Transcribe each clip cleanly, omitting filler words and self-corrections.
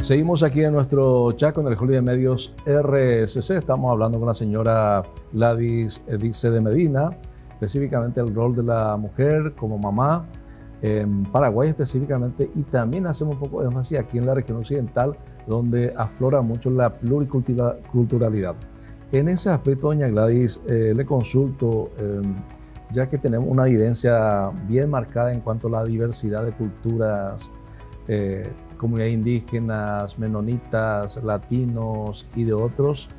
Seguimos aquí en nuestro chat con el Julio de Medios RCC. Estamos hablando con la señora Gladys Edice de Medina, específicamente el rol de la mujer como mamá en Paraguay específicamente, y también hacemos un poco de énfasis aquí en la región occidental, donde aflora mucho la pluriculturalidad. En ese aspecto, doña Gladys, le consulto, ya que tenemos una evidencia bien marcada en cuanto a la diversidad de culturas, comunidades indígenas, menonitas, latinos y de otros,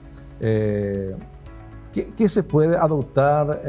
¿qué se puede adoptar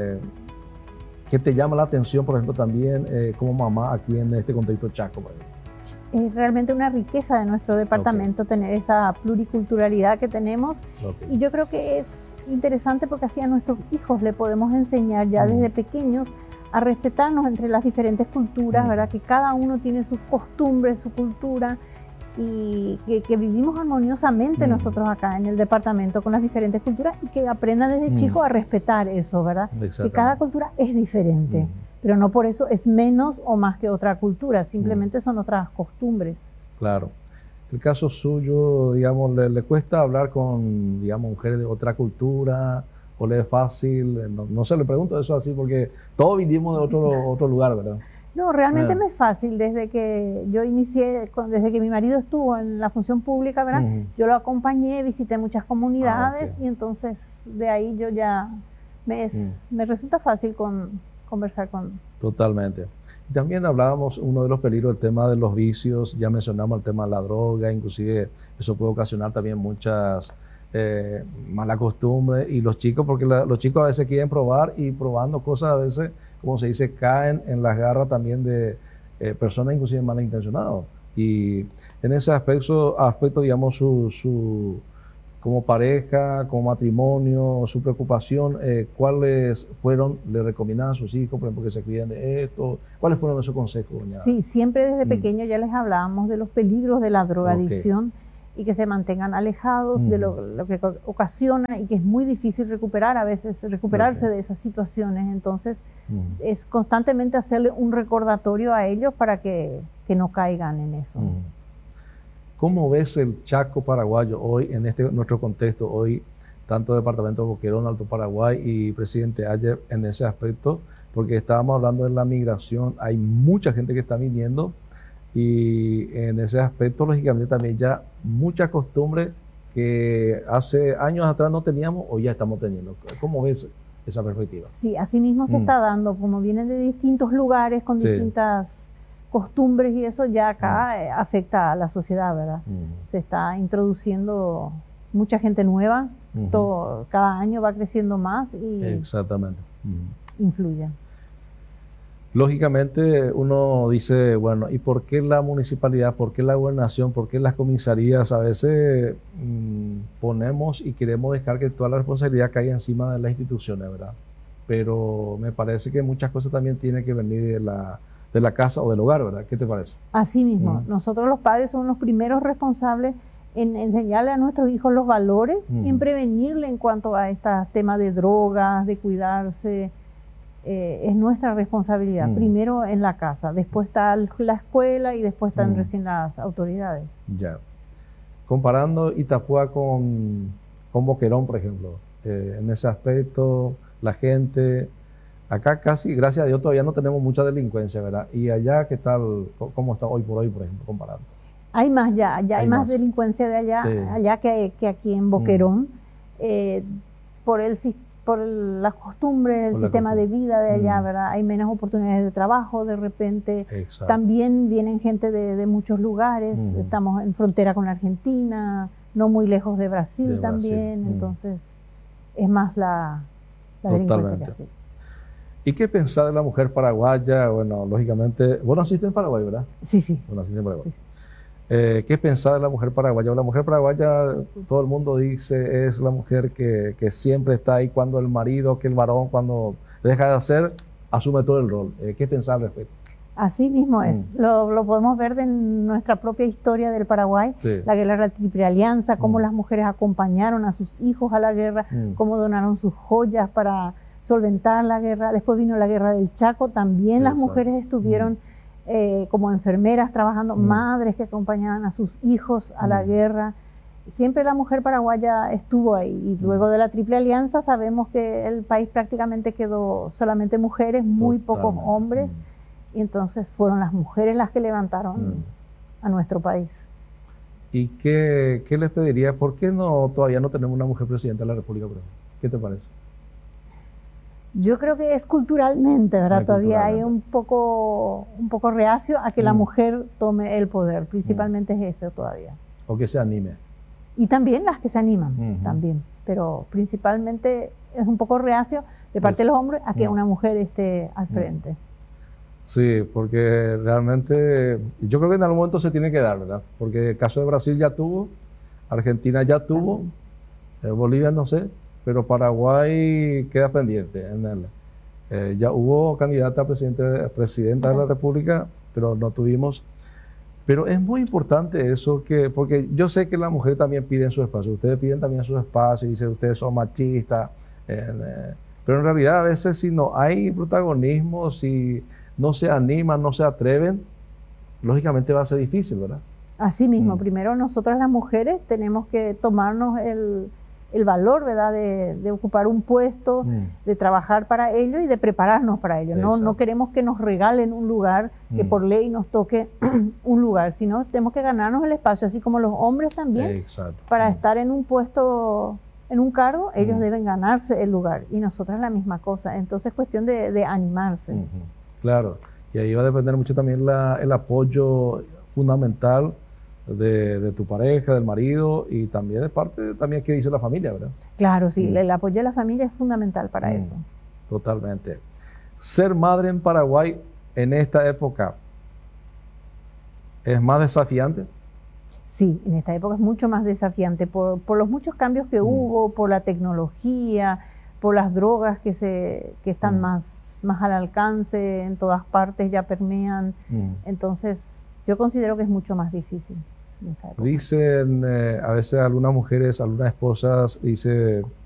que te llama la atención, por ejemplo, también como mamá aquí en este contexto Chaco? Es realmente una riqueza de nuestro departamento tener esa pluriculturalidad que tenemos, y yo creo que es interesante porque así a nuestros hijos le podemos enseñar ya desde pequeños a respetarnos entre las diferentes culturas, ¿verdad? Que cada uno tiene sus costumbres, su cultura, y que vivimos armoniosamente nosotros acá en el departamento con las diferentes culturas, y que aprendan desde chicos a respetar eso, ¿verdad? Que cada cultura es diferente, pero no por eso es menos o más que otra cultura, simplemente son otras costumbres. Claro. El caso suyo, digamos, ¿le cuesta hablar con, digamos, mujeres de otra cultura? ¿O le es fácil? No sé, le pregunto eso así porque todos vinimos de otro lugar, ¿verdad? No, realmente me es fácil. Desde que yo inicié, desde que mi marido estuvo en la función pública, ¿verdad? Yo lo acompañé, visité muchas comunidades, y entonces de ahí yo ya me resulta fácil conversar con... Totalmente. Y también hablábamos uno de los peligros, el tema de los vicios, ya mencionamos el tema de la droga, inclusive eso puede ocasionar también muchas mala costumbre, y los chicos, porque los chicos a veces quieren probar, y probando cosas a veces, como se dice, caen en las garras también de personas inclusive malintencionadas. Y en ese aspecto digamos, como pareja, como matrimonio, su preocupación, ¿cuáles fueron, le recomendaban a sus hijos, por ejemplo, que se cuiden de esto? ¿Cuáles fueron esos consejos, doña? Sí, siempre desde pequeño ya les hablábamos de los peligros de la drogadicción, y que se mantengan alejados de lo que ocasiona, y que es muy difícil recuperar, a veces recuperarse de esas situaciones. Entonces es constantemente hacerle un recordatorio a ellos para que no caigan en eso. ¿Cómo ves el Chaco paraguayo hoy, en nuestro contexto hoy, tanto Departamento de Boquerón, Alto Paraguay y Presidente Ayer, en ese aspecto? Porque estábamos hablando de la migración, hay mucha gente que está viniendo, y en ese aspecto, lógicamente, también ya muchas costumbres que hace años atrás no teníamos, o ya estamos teniendo. ¿Cómo ves esa perspectiva? Sí, así mismo se está dando, como vienen de distintos lugares, con distintas costumbres, y eso ya acá afecta a la sociedad, ¿verdad? Se está introduciendo mucha gente nueva, cada año va creciendo más, y exactamente influye. Lógicamente uno dice, bueno, ¿y por qué la municipalidad, por qué la gobernación, por qué las comisarías? A veces ponemos y queremos dejar que toda la responsabilidad caiga encima de las instituciones, ¿verdad? Pero me parece que muchas cosas también tienen que venir de la casa o del hogar, ¿verdad? ¿Qué te parece? Así mismo, nosotros los padres somos los primeros responsables en enseñarle a nuestros hijos los valores, y en prevenirle en cuanto a estos temas de drogas, de cuidarse. Es nuestra responsabilidad, primero en la casa, después está la escuela, y después están recién las autoridades. Ya. Comparando Itapúa con Boquerón, por ejemplo, en ese aspecto, la gente, acá casi, gracias a Dios, todavía no tenemos mucha delincuencia, ¿verdad? Y allá, ¿qué tal? ¿Cómo está hoy por hoy, por ejemplo, comparando? Hay más ya hay más delincuencia de allá que aquí en Boquerón, por las costumbres, el sistema de vida de allá, ¿verdad? Hay menos oportunidades de trabajo de repente. Exacto. También vienen gente de muchos lugares, estamos en frontera con la Argentina, no muy lejos de Brasil también, entonces es más la delincuencia que así. ¿Y qué pensar de la mujer paraguaya? Bueno, lógicamente, vos naciste en Paraguay, ¿verdad? Sí, sí. Vos naciste en Paraguay. Sí. ¿Qué pensar de la mujer paraguaya? La mujer paraguaya, todo el mundo dice, es la mujer que siempre está ahí cuando el marido, que el varón, cuando deja de hacer, asume todo el rol. ¿Qué pensar al respecto? Así mismo es. Lo podemos ver de nuestra propia historia del Paraguay, la guerra de la Triple Alianza, cómo las mujeres acompañaron a sus hijos a la guerra, cómo donaron sus joyas para solventar la guerra. Después vino la guerra del Chaco, también las mujeres estuvieron como enfermeras trabajando, madres que acompañaban a sus hijos a la guerra. Siempre la mujer paraguaya estuvo ahí, y luego de la Triple Alianza sabemos que el país prácticamente quedó solamente mujeres, muy pocos hombres, y entonces fueron las mujeres las que levantaron a nuestro país. ¿Y qué les pediría? ¿Por qué todavía no tenemos una mujer presidenta de la República? ¿Qué te parece? Yo creo que es culturalmente, ¿verdad? Todavía hay un poco reacio a que la mujer tome el poder, principalmente es eso todavía. O que se anime. Y también las que se animan, también, pero principalmente es un poco reacio de parte de los hombres a que una mujer esté al frente. Sí, porque realmente yo creo que en algún momento se tiene que dar, ¿verdad? Porque el caso de Brasil ya tuvo, Argentina ya tuvo, Bolivia no sé, pero Paraguay queda pendiente. Ya hubo candidata a presidenta de la República, pero no tuvimos. Pero es muy importante eso, porque yo sé que las mujeres también piden su espacio, ustedes piden también su espacio y dicen ustedes son machistas, pero en realidad a veces si no hay protagonismo, si no se animan, no se atreven, lógicamente va a ser difícil, ¿verdad? Así mismo, primero nosotras las mujeres tenemos que tomarnos el valor, ¿verdad?, de ocupar un puesto, de trabajar para ello y de prepararnos para ello. No queremos que nos regalen un lugar, que por ley nos toque un lugar, sino tenemos que ganarnos el espacio, así como los hombres también. Para estar en un puesto, en un cargo, ellos deben ganarse el lugar, y nosotras la misma cosa. Entonces es cuestión de animarse. Claro, y ahí va a depender mucho también el apoyo fundamental de tu pareja, del marido, y también de parte también que dice la familia, ¿verdad? Claro, sí, el apoyo de la familia es fundamental para eso. Totalmente. Ser madre en Paraguay en esta época es más desafiante. Sí, en esta época es mucho más desafiante por los muchos cambios que hubo, por la tecnología, por las drogas que están más al alcance, en todas partes ya permean. Entonces yo considero que es mucho más difícil. Dicen a veces algunas mujeres, algunas esposas, dice